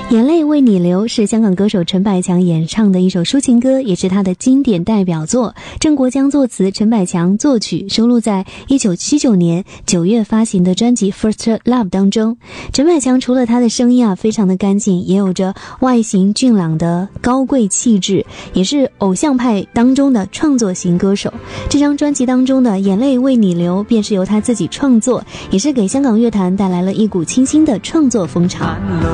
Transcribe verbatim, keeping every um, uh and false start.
眼泪为你流是香港歌手陈百强演唱的一首抒情歌，也是他的经典代表作。郑国江作词，陈百强作曲，收录在一九七九年九月发行的专辑 First Love 当中。陈百强除了他的声音啊非常的干净，也有着外形俊朗的高贵气质，也是偶像派当中的创作型歌手。这张专辑当中的眼泪为你流便是由他自己创作，也是给香港乐坛带来了一股清新的创作风潮。